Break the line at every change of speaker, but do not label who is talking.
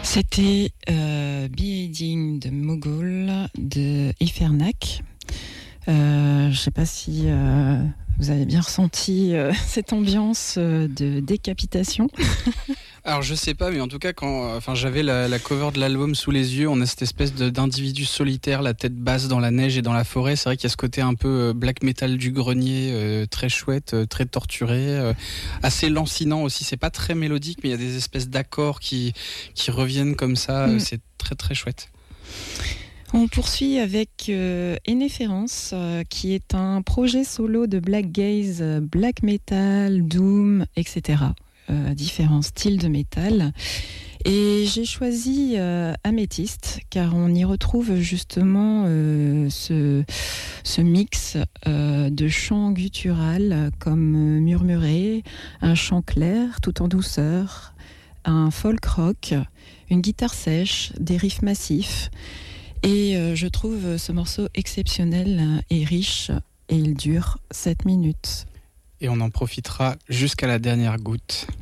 C'était Beheading de Mogul de Efernac. Je ne sais pas si vous avez bien ressenti cette ambiance de décapitation.
Alors je sais pas, mais en tout cas quand j'avais la cover de l'album sous les yeux, on a cette espèce d'individu solitaire, la tête basse dans la neige et dans la forêt. C'est vrai qu'il y a ce côté un peu black metal du grenier, très chouette, très torturé, assez lancinant aussi. C'est pas très mélodique, mais il y a des espèces d'accords qui reviennent comme ça. C'est très très chouette.
On poursuit avec Eneference, qui est un projet solo de black gaze, black metal, doom, etc. Différents styles de métal. Et j'ai choisi Améthyste, car on y retrouve justement ce mix de chants guttural comme murmuré, un chant clair tout en douceur, un folk rock, une guitare sèche, des riffs massifs. Et je trouve ce morceau exceptionnel et riche, et il dure 7 minutes.
Et on en profitera jusqu'à la dernière goutte.